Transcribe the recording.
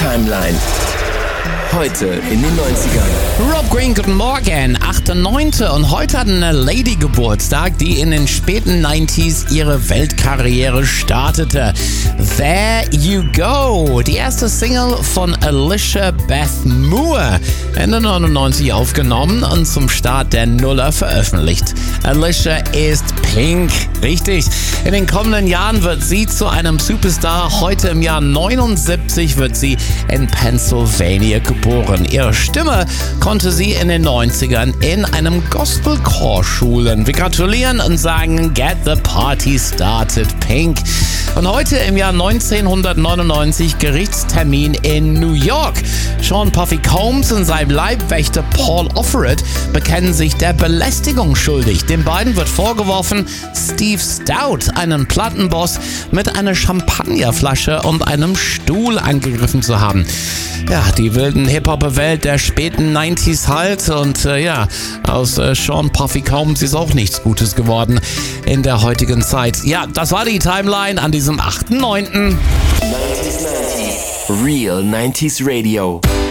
Timeline. Heute in den 90ern. Rob Green, guten Morgen. 8.9. Und heute hat eine Lady Geburtstag, die in den späten 90s ihre Weltkarriere startete. There You Go, die erste Single von Alicia Beth Moore. Ende 99 aufgenommen und zum Start der Nuller veröffentlicht. Alicia ist pink, richtig. In den kommenden Jahren wird sie zu einem Superstar. Heute im Jahr 79 wird sie in Pennsylvania geboren. Ihre Stimme konnte sie in den 90ern in einem Gospelchor schulen. Wir gratulieren und sagen, get the party started, Pink. Und heute im Jahr 1999 Gerichtstermin in New York. Sean Puffy Combs und sein Leibwächter Paul Offeret bekennen sich der Belästigung schuldig. Den beiden wird vorgeworfen, Steve Stout, einen Plattenboss, mit einer Champagnerflasche und einem Stuhl angegriffen zu haben. Ja, die wilden Hip-Hop-Welt der späten 90s halt. Und aus Sean Puffy Combs ist auch nichts Gutes geworden in der heutigen Zeit. Ja, das war die Timeline an diesem 8.9. 90s Real 90s Radio.